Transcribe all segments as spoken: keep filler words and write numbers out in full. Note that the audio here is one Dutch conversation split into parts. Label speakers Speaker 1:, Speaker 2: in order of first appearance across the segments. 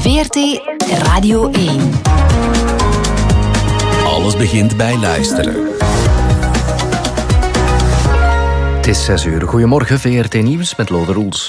Speaker 1: V R T Radio één.
Speaker 2: Alles begint bij luisteren.
Speaker 3: Het is zes uur. Goedemorgen, V R T Nieuws met Lode Roels.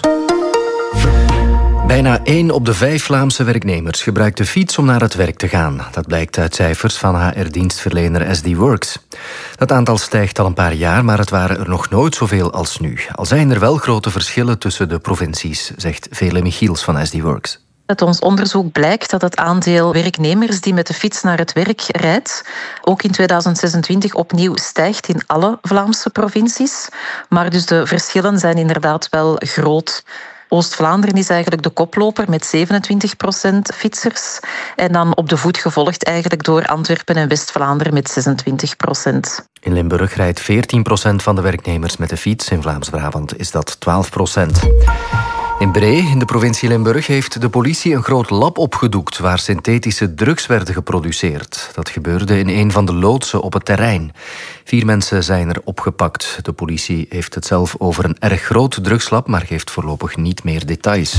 Speaker 3: Bijna één op de vijf Vlaamse werknemers gebruikt de fiets om naar het werk te gaan. Dat blijkt uit cijfers van H R-dienstverlener S D Works. Dat aantal stijgt al een paar jaar, maar het waren er nog nooit zoveel als nu. Al zijn er wel grote verschillen tussen de provincies, zegt Vele Michiels van S D Works.
Speaker 4: Uit ons onderzoek blijkt dat het aandeel werknemers die met de fiets naar het werk rijdt ook in tweeduizend zesentwintig opnieuw stijgt in alle Vlaamse provincies. Maar dus de verschillen zijn inderdaad wel groot. Oost-Vlaanderen is eigenlijk de koploper met zevenentwintig procent fietsers. En dan op de voet gevolgd eigenlijk door Antwerpen en West-Vlaanderen met zesentwintig procent.
Speaker 3: In Limburg rijdt veertien procent van de werknemers met de fiets. In Vlaams-Brabant is dat twaalf procent. In Bree, in de provincie Limburg, heeft de politie een groot lab opgedoekt waar synthetische drugs werden geproduceerd. Dat gebeurde in een van de loodsen op het terrein. Vier mensen zijn er opgepakt. De politie heeft het zelf over een erg groot drugslab, maar geeft voorlopig niet meer details.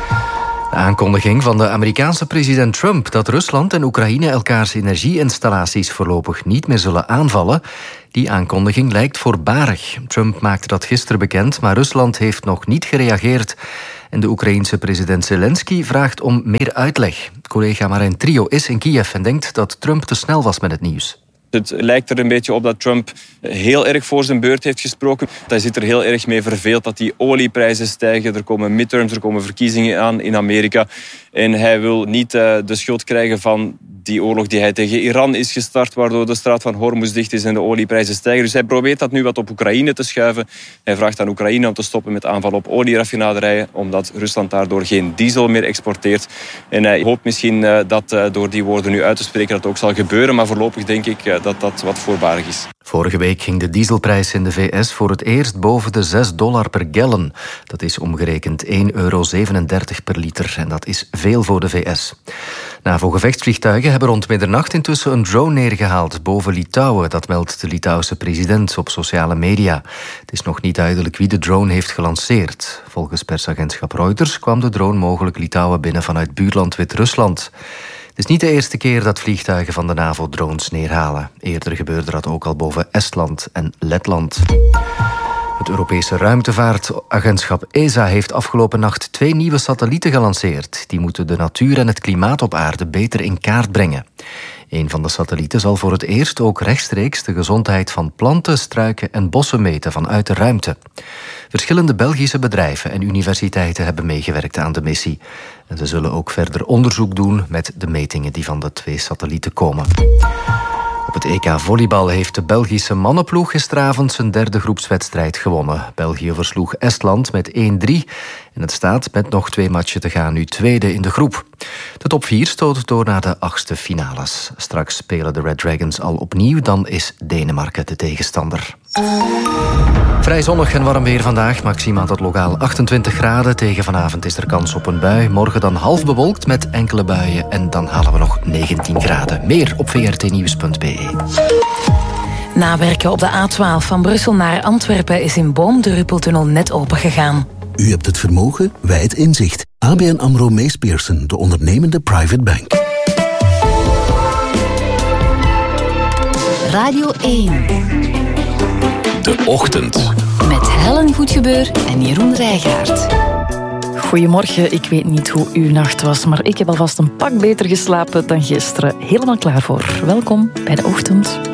Speaker 3: De aankondiging van de Amerikaanse president Trump dat Rusland en Oekraïne elkaars energieinstallaties voorlopig niet meer zullen aanvallen, die aankondiging lijkt voorbarig. Trump maakte dat gisteren bekend, maar Rusland heeft nog niet gereageerd. En de Oekraïense president Zelensky vraagt om meer uitleg. Collega Marijn Trio is in Kiev en denkt dat Trump te snel was met het nieuws.
Speaker 5: Het lijkt er een beetje op dat Trump heel erg voor zijn beurt heeft gesproken. Hij zit er heel erg mee verveeld dat die olieprijzen stijgen. Er komen midterms, er komen verkiezingen aan in Amerika. En hij wil niet uh, de schuld krijgen van die oorlog die hij tegen Iran is gestart, waardoor de straat van Hormuz dicht is en de olieprijzen stijgen. Dus hij probeert dat nu wat op Oekraïne te schuiven. Hij vraagt aan Oekraïne om te stoppen met aanval op olieraffinaderijen, omdat Rusland daardoor geen diesel meer exporteert. En hij hoopt misschien uh, dat uh, door die woorden nu uit te spreken dat ook zal gebeuren, maar voorlopig denk ik uh, dat dat wat voorbarig is.
Speaker 3: Vorige week ging de dieselprijs in de V S voor het eerst boven de zes dollar per gallon. Dat is omgerekend één euro zevenendertig per liter en dat is veel voor de V S. NAVO-gevechtsvliegtuigen hebben rond middernacht intussen een drone neergehaald boven Litouwen. Dat meldt de Litouwse president op sociale media. Het is nog niet duidelijk wie de drone heeft gelanceerd. Volgens persagentschap Reuters kwam de drone mogelijk Litouwen binnen vanuit buurland Wit-Rusland. Het is niet de eerste keer dat vliegtuigen van de NAVO drones neerhalen. Eerder gebeurde dat ook al boven Estland en Letland. Het Europese ruimtevaartagentschap E S A heeft afgelopen nacht twee nieuwe satellieten gelanceerd. Die moeten de natuur en het klimaat op aarde beter in kaart brengen. Een van de satellieten zal voor het eerst ook rechtstreeks de gezondheid van planten, struiken en bossen meten vanuit de ruimte. Verschillende Belgische bedrijven en universiteiten hebben meegewerkt aan de missie. En ze zullen ook verder onderzoek doen met de metingen die van de twee satellieten komen. Op het E K volleybal heeft de Belgische mannenploeg gisteravond zijn derde groepswedstrijd gewonnen. België versloeg Estland met één drie en het staat met nog twee matchen te gaan nu tweede in de groep. De top vier stoot door naar de achtste finales. Straks spelen de Red Dragons al opnieuw, dan is Denemarken de tegenstander. Vrij zonnig en warm weer vandaag, maximaal tot lokaal achtentwintig graden. Tegen vanavond is er kans op een bui. Morgen dan half bewolkt met enkele buien en dan halen we nog negentien graden. Meer op v r t nieuws punt b e.
Speaker 1: Nawerken op de A twaalf van Brussel naar Antwerpen is in Boom de Ruppeltunnel net opengegaan.
Speaker 2: U hebt het vermogen, wij het inzicht. A B N AMRO Mees Pierson, de ondernemende private bank.
Speaker 1: Radio één.
Speaker 2: De Ochtend.
Speaker 1: Met Helen Goedgebeur en Jeroen Rijgaard.
Speaker 6: Goedemorgen, ik weet niet hoe uw nacht was, maar ik heb alvast een pak beter geslapen dan gisteren. Helemaal klaar voor. Welkom bij De Ochtend.